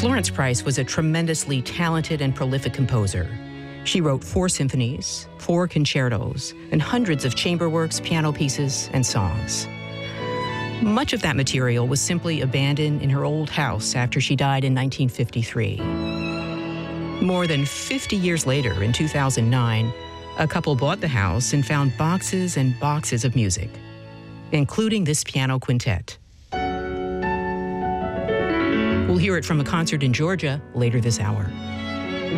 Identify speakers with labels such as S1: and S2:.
S1: Florence Price was a tremendously talented and prolific composer. She wrote 4 symphonies, 4 concertos, and hundreds of chamber works, piano pieces, and songs. Much of that material was simply abandoned in her old house after she died in 1953. More than 50 years later, in 2009, a couple bought the house and found boxes and boxes of music, including this piano quintet. We'll hear it from a concert in Georgia later this hour.